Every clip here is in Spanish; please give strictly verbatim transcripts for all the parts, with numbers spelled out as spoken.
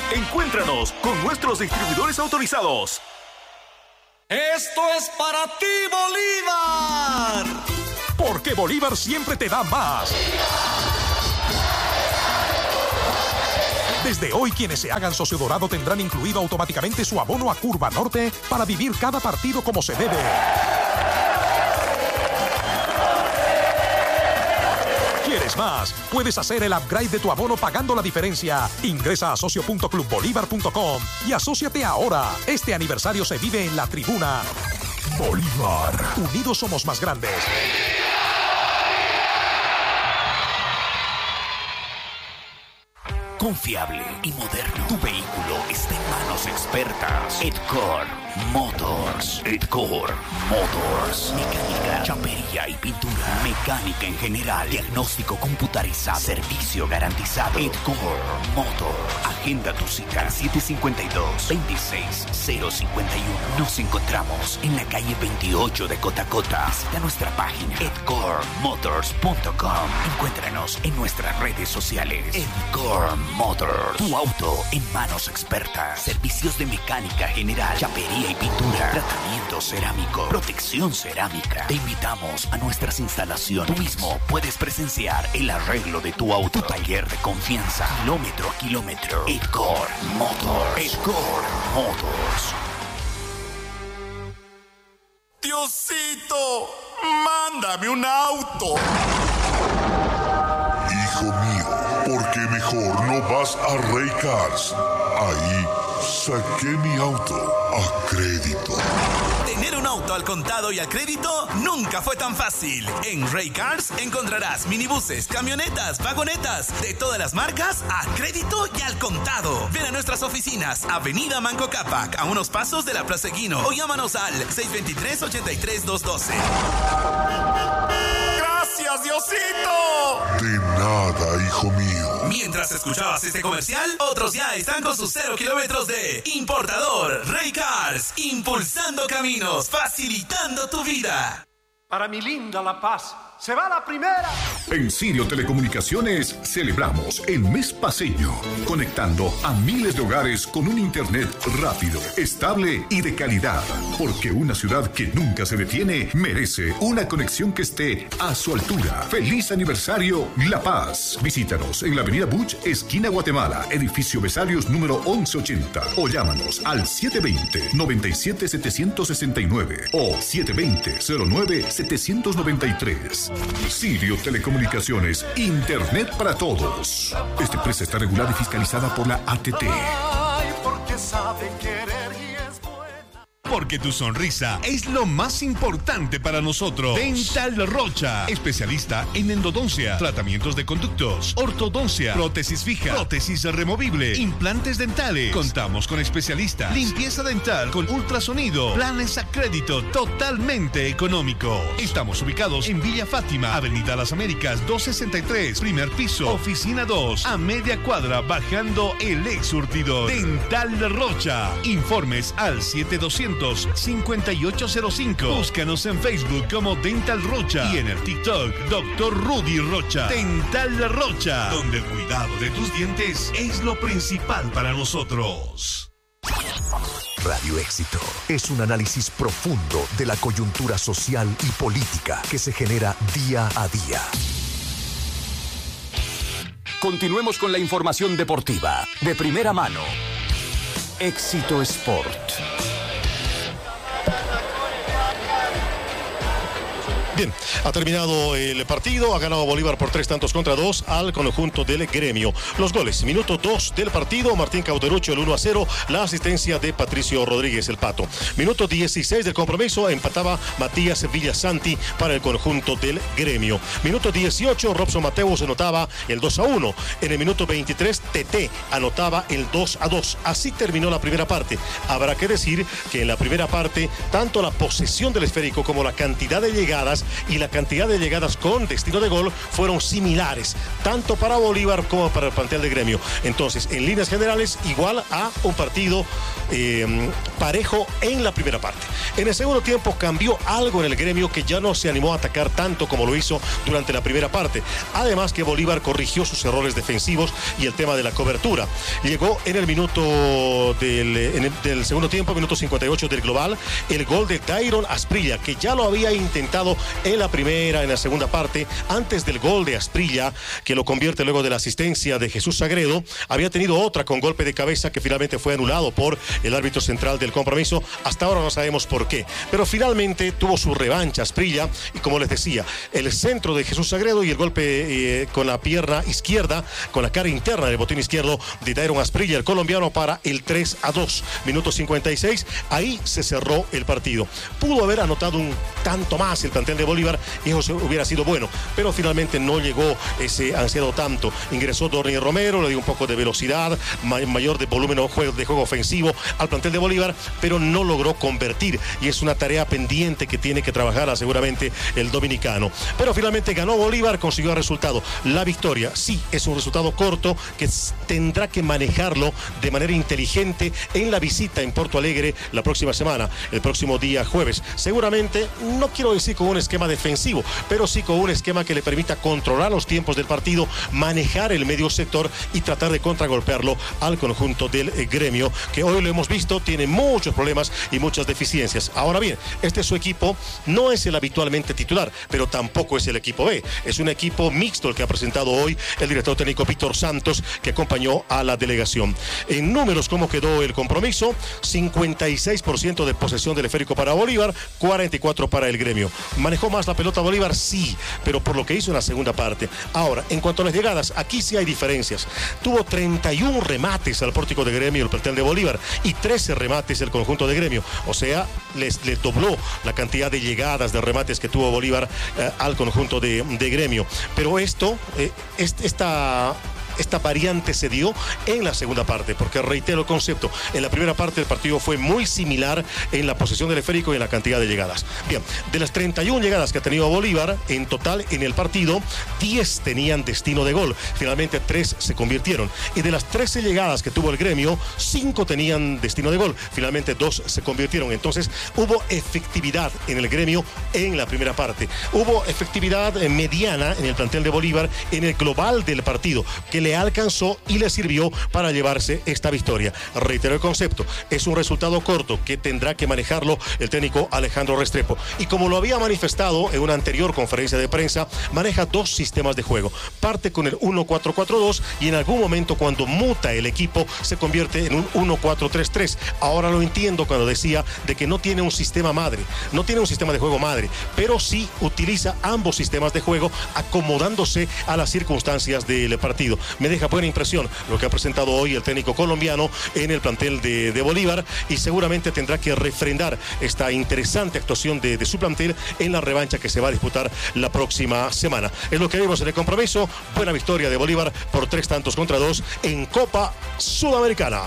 Encuéntranos con nuestros distribuidores autorizados. Esto es para ti, Bolívar. Porque Bolívar siempre te da más. Desde hoy, quienes se hagan socio dorado tendrán incluido automáticamente su abono a Curva Norte para vivir cada partido como se debe. ¿Quieres más? Puedes hacer el upgrade de tu abono pagando la diferencia. Ingresa a socio punto club bolívar punto com y asóciate ahora. Este aniversario se vive en la tribuna. Bolívar. Unidos somos más grandes. Confiable y moderno. Tu vehículo está en manos expertas. Edcor Motors. Edcor Motors. Mecánica, chapería y pintura. Mecánica en general. Diagnóstico computarizado. Servicio garantizado. Edcor Motors. Agenda tu cita. siete cinco dos, dos seis cero cinco uno. Nos encontramos en la calle veintiocho de Cotacota. Visita nuestra página edcor motors punto com. Encuéntranos en nuestras redes sociales. Edcor Motors. Tu auto en manos expertas. Servicios de mecánica general, chapería y pintura. Tratamiento cerámico. Protección cerámica. Te invitamos a nuestras instalaciones. Tú mismo puedes presenciar el arreglo de tu auto. Tu taller de confianza. Kilómetro a kilómetro. Edcor Motors. Edcor Motors. Diosito, mándame un auto. Hijo mío, ¿por qué mejor no vas a Ray Cars? Ahí saqué mi auto a crédito. Tener un auto al contado y al crédito nunca fue tan fácil. En Ray Cars encontrarás minibuses, camionetas, vagonetas de todas las marcas a crédito y al contado. Ven a nuestras oficinas, Avenida Manco Cápac, a unos pasos de la Plaza Eguino, o llámanos al seis dos tres, ocho tres, dos uno dos. ¡Gracias, Diosito! De nada, hijo mío. Mientras escuchabas este comercial, otros ya están con sus cero kilómetros de importador. Ray Cars, impulsando caminos, facilitando tu vida. Para mi linda La Paz, se va la primera. En Sirio Telecomunicaciones celebramos el mes paseño, conectando a miles de hogares con un internet rápido, estable y de calidad. Porque una ciudad que nunca se detiene merece una conexión que esté a su altura. ¡Feliz aniversario, La Paz! Visítanos en la avenida Buch, esquina Guatemala, edificio Besarios número once ochenta. O llámanos al siete dos cero, nueve siete, siete seis nueve o siete dos cero, cero nueve, siete nueve tres. Sirio Telecomunicaciones, Internet para todos. Esta empresa está regulada y fiscalizada por la A T T. Ay, porque sabe querer y es buena. Porque tu sonrisa es lo más importante para nosotros. Dental Rocha, especialista en endodoncia, tratamientos de conductos, ortodoncia, prótesis fija, prótesis removible, implantes dentales. Contamos con especialistas, limpieza dental con ultrasonido, planes a crédito totalmente económicos. Estamos ubicados en Villa Fátima, Avenida Las Américas doscientos sesenta y tres, primer piso, oficina dos, a media cuadra bajando el ex surtidor. Dental Rocha. Informes al siete doscientos, cincuenta y ocho cero cinco. Búscanos en Facebook como Dental Rocha y en el TikTok doctor Rudy Rocha. Dental Rocha, donde el cuidado de tus dientes es lo principal para nosotros. Radio Éxito es un análisis profundo de la coyuntura social y política que se genera día a día. Continuemos con la información deportiva de primera mano. Éxito Sport. Bien, ha terminado el partido, ha ganado Bolívar por tres tantos contra dos al conjunto del Gremio. Los goles, minuto dos del partido, Martín Cauterucho el uno a cero, la asistencia de Patricio Rodríguez, el Pato. Minuto dieciséis del compromiso, empataba Matías Villasanti para el conjunto del Gremio. Minuto dieciocho, Robson Mateus anotaba el dos a uno. En el minuto veintitrés, Tete anotaba el dos a dos. Así terminó la primera parte. Habrá que decir que en la primera parte, tanto la posesión del esférico como la cantidad de llegadas y la cantidad de llegadas con destino de gol fueron similares, tanto para Bolívar como para el plantel de Gremio. Entonces, en líneas generales, igual a un partido eh, parejo en la primera parte. En el segundo tiempo cambió algo en el Gremio, que ya no se animó a atacar tanto como lo hizo durante la primera parte. Además que Bolívar corrigió sus errores defensivos y el tema de la cobertura. Llegó en el minuto del, en el, del segundo tiempo, minuto cincuenta y ocho del global, el gol de Dairon Asprilla, que ya lo había intentado en la primera, en la segunda parte. Antes del gol de Asprilla, que lo convierte luego de la asistencia de Jesús Sagredo, había tenido otra con golpe de cabeza que finalmente fue anulado por el árbitro central del compromiso. Hasta ahora no sabemos por qué, pero finalmente tuvo su revancha Asprilla, y como les decía, el centro de Jesús Sagredo y el golpe eh, con la pierna izquierda, con la cara interna del botín izquierdo de Dairon Asprilla, el colombiano, para el tres a dos, minuto cincuenta y seis. Ahí se cerró el partido. Pudo haber anotado un tanto más el plantel de Bolívar y eso hubiera sido bueno, pero finalmente no llegó ese ansiado tanto. Ingresó Dorni Romero, le dio un poco de velocidad, mayor de volumen de juego ofensivo al plantel de Bolívar, pero no logró convertir, y es una tarea pendiente que tiene que trabajar seguramente el dominicano. Pero finalmente ganó Bolívar, consiguió el resultado, la victoria. Sí, es un resultado corto que tendrá que manejarlo de manera inteligente en la visita en Porto Alegre la próxima semana, el próximo día jueves. Seguramente, no quiero decir con un esquema defensivo, pero sí con un esquema que le permita controlar los tiempos del partido, manejar el medio sector y tratar de contragolpearlo al conjunto del eh, Gremio, que hoy lo hemos visto, tiene muchos problemas y muchas deficiencias. Ahora bien, este es su equipo, no es el habitualmente titular, pero tampoco es el equipo B. Es un equipo mixto el que ha presentado hoy el director técnico Víctor Santos, que acompañó a la delegación. En números, ¿cómo quedó el compromiso? cincuenta y seis por ciento de posesión del esférico para Bolívar, cuarenta y cuatro por ciento para el Gremio. ¿Manejó más la pelota Bolívar? Sí, pero por lo que hizo en la segunda parte. Ahora, en cuanto a las llegadas, aquí sí hay diferencias. Tuvo treinta y uno remates al pórtico de Gremio el plantel de Bolívar y trece remates el conjunto de Gremio. O sea, les, les dobló la cantidad de llegadas, de remates que tuvo Bolívar eh, al conjunto de, de Gremio. Pero esto, eh, este, esta... Esta variante se dio en la segunda parte, porque reitero el concepto, en la primera parte el partido fue muy similar en la posesión del esférico y en la cantidad de llegadas. Bien, de las treinta y una llegadas que ha tenido Bolívar, en total en el partido, diez tenían destino de gol. Finalmente tres se convirtieron. Y de las trece llegadas que tuvo el Gremio, cinco tenían destino de gol. Finalmente dos se convirtieron. Entonces hubo efectividad en el Gremio en la primera parte. Hubo efectividad mediana en el plantel de Bolívar en el global del partido, que le le alcanzó y le sirvió para llevarse esta victoria. Reitero el concepto, es un resultado corto que tendrá que manejarlo el técnico Alejandro Restrepo. Y como lo había manifestado en una anterior conferencia de prensa, maneja dos sistemas de juego. Parte con el uno cuatro cuatro dos y en algún momento, cuando muta el equipo, se convierte en un uno cuatro tres tres. Ahora lo entiendo cuando decía de que no tiene un sistema madre, no tiene un sistema de juego madre, pero sí utiliza ambos sistemas de juego acomodándose a las circunstancias del partido. Me deja buena impresión lo que ha presentado hoy el técnico colombiano en el plantel de, de Bolívar, y seguramente tendrá que refrendar esta interesante actuación de, de su plantel en la revancha que se va a disputar la próxima semana. Es lo que vimos en el compromiso. Buena victoria de Bolívar por tres tantos contra dos en Copa Sudamericana.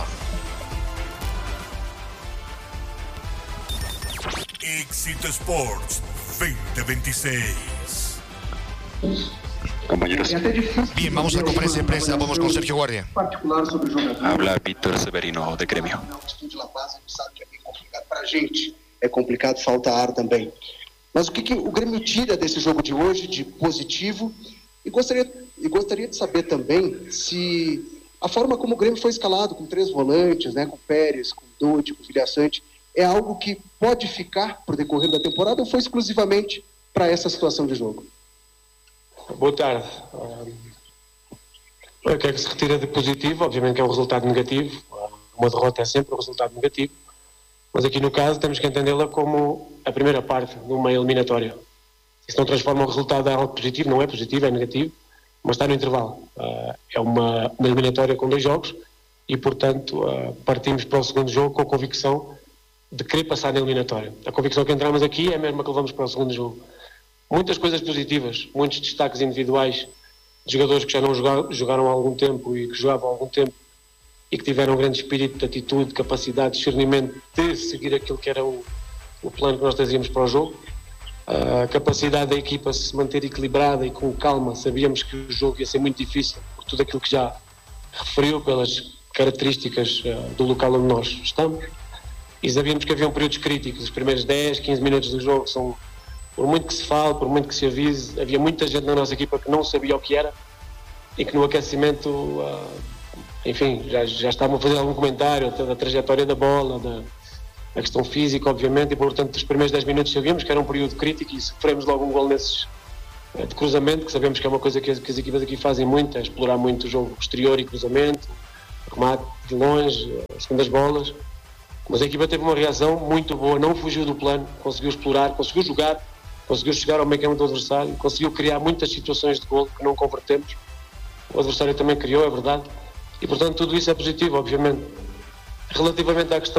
Éxito Sports veinte veintiséis. Compañeros. Bien, vamos a la conferencia de prensa, vamos con Sergio Guardia. Habla Víctor Severino, de Grêmio. Pra gente é complicado, falta ar também. Mas o que, que o Grêmio tira desse jogo de hoje de positivo? E gostaria, e gostaria de saber também se a forma como o Grêmio foi escalado, com três volantes, né, com Pérez, com Dodi, com Vilhaçante, é algo que pode ficar por decorrer da temporada ou foi exclusivamente para essa situação de jogo? Boa tarde. O que é que se retira de positivo? Obviamente que é um resultado negativo. Uma derrota é sempre um resultado negativo. Mas aqui no caso temos que entendê-la como a primeira parte de uma eliminatória. Isso não transforma o resultado em algo positivo, não é positivo, é negativo, mas está no intervalo. É uma, uma eliminatória com dois jogos e, portanto, partimos para o segundo jogo com a convicção de querer passar na eliminatória. A convicção que entramos aqui é a mesma que levamos para o segundo jogo. Muitas coisas positivas, muitos destaques individuais de jogadores que já não jogaram, jogaram há algum tempo e que jogavam há algum tempo e que tiveram um grande espírito de atitude, capacidade, discernimento de seguir aquilo que era o, o plano que nós trazíamos para o jogo. a capacidade da equipa se manter equilibrada e com calma. Sabíamos que o jogo ia ser muito difícil por tudo aquilo que já referiu, pelas características uh, do local onde nós estamos, e sabíamos que haviam períodos críticos. Os primeiros dez, quinze minutos do jogo são, por muito que se fale, por muito que se avise, havia muita gente na nossa equipa que não sabia o que era e que no aquecimento, uh, enfim, já, já estavam a fazer algum comentário da trajetória da bola, da a questão física, obviamente, e portanto os primeiros dez minutos sabíamos que era um período crítico e sofremos logo um gol nesses de cruzamento, que sabemos que é uma coisa que as, que as equipas aqui fazem muito, é explorar muito o jogo exterior e cruzamento, remate de longe, as segundas bolas, mas a equipa teve uma reação muito boa, não fugiu do plano, conseguiu explorar, conseguiu jogar, conseguiu chegar ao meio campo do adversário, conseguiu criar muitas situações de gol que não convertemos, o adversário também criou, é verdade, e portanto tudo isso é positivo, obviamente. Relativamente à questão